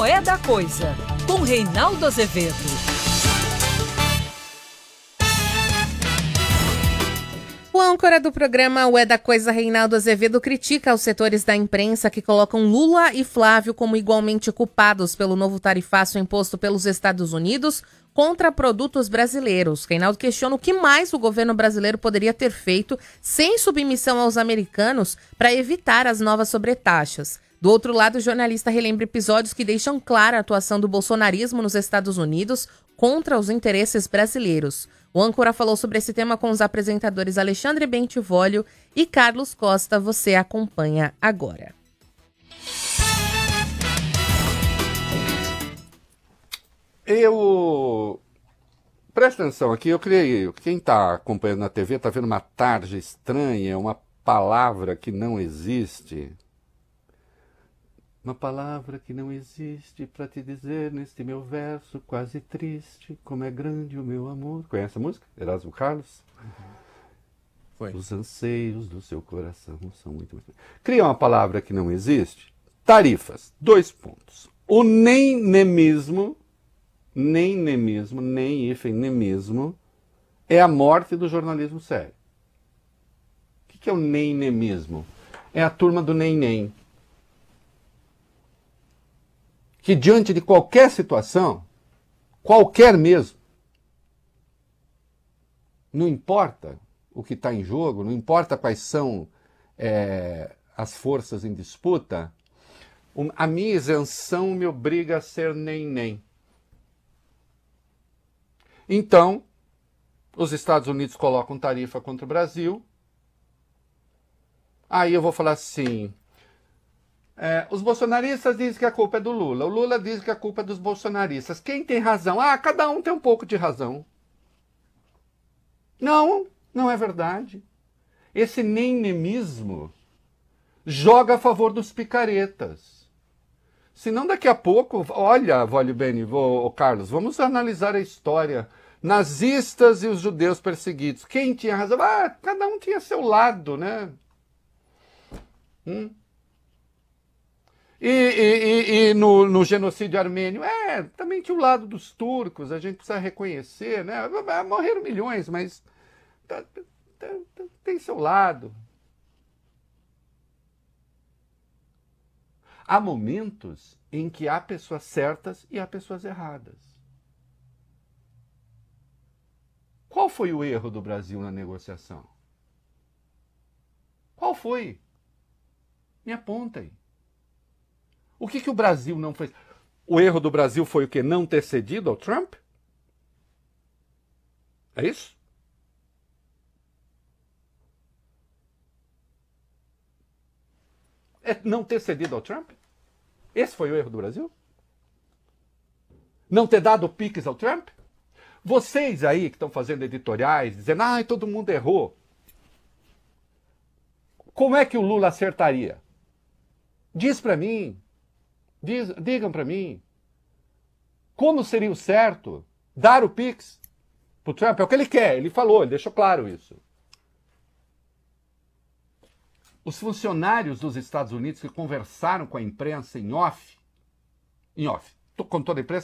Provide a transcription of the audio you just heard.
É da Coisa, com Reinaldo Azevedo. O âncora do programa O É da Coisa, Reinaldo Azevedo, critica os setores da imprensa que colocam Lula e Flávio como igualmente culpados pelo novo tarifaço imposto pelos Estados Unidos contra produtos brasileiros. Reinaldo questiona o que mais o governo brasileiro poderia ter feito sem submissão aos americanos para evitar as novas sobretaxas. Do outro lado, o jornalista relembra episódios que deixam clara a atuação do bolsonarismo nos Estados Unidos contra os interesses brasileiros. O âncora falou sobre esse tema com os apresentadores Alexandre Bentivolio e Carlos Costa. Você acompanha agora. Presta atenção aqui, eu criei... Quem está acompanhando na TV está vendo uma tarja estranha, uma palavra que não existe. Uma palavra que não existe para te dizer neste meu verso quase triste, como é grande o meu amor. Conhece a música? Erasmo Carlos? Foi. Os anseios do seu coração são muito... Cria uma palavra que não existe. Tarifas. 2 pontos. O nem-nemismo, nem hífen nemismo, é a morte do jornalismo sério. O que é o nem-nemismo? É a turma do nem-nem. Que diante de qualquer situação, qualquer mesmo, não importa o que está em jogo, não importa quais são as forças em disputa, a minha isenção me obriga a ser nem-nem. Então, os Estados Unidos colocam tarifa contra o Brasil, aí eu vou falar assim... os bolsonaristas dizem que a culpa é do Lula. O Lula diz que a culpa é dos bolsonaristas. Quem tem razão? Cada um tem um pouco de razão. Não é verdade. Esse nem-nemismo joga a favor dos picaretas. Senão daqui a pouco, olha, Vólio Beni, Carlos, vamos analisar a história. Nazistas e os judeus perseguidos. Quem tinha razão? Cada um tinha seu lado, né? E no genocídio armênio, também tinha o lado dos turcos, a gente precisa reconhecer, né? Morreram milhões, mas tem seu lado. Há momentos em que há pessoas certas e há pessoas erradas. Qual foi o erro do Brasil na negociação? Qual foi? Me apontem. O que o Brasil não fez? O erro do Brasil foi o quê? Não ter cedido ao Trump? É isso? É não ter cedido ao Trump? Esse foi o erro do Brasil? Não ter dado piques ao Trump? Vocês aí que estão fazendo editoriais, dizendo, todo mundo errou. Como é que o Lula acertaria? Diz para mim. Digam para mim. Como seria o certo dar o Pix pro Trump? É o que ele quer, ele falou, ele deixou claro isso. Os funcionários dos Estados Unidos que conversaram com a imprensa em off, com toda a imprensa,